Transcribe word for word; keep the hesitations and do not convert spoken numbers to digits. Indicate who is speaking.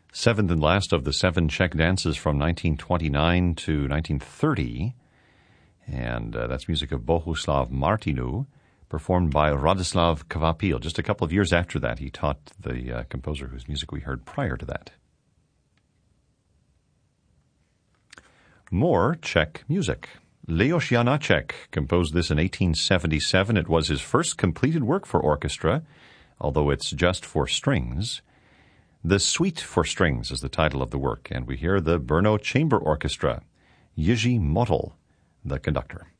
Speaker 1: Seventh and last of the seven Czech dances from nineteen twenty-nine to nineteen thirty. And uh, that's music of Bohuslav Martinu, performed by Radislav Kvapil. Just a couple of years after that, he taught the uh, composer whose music we heard prior to that. More Czech music. Leos Janáček composed this in eighteen seventy-seven. It was his first completed work for orchestra, although it's just for strings. The Suite for Strings is the title of the work, and we hear the Brno Chamber Orchestra, Jiří Mottl, the conductor.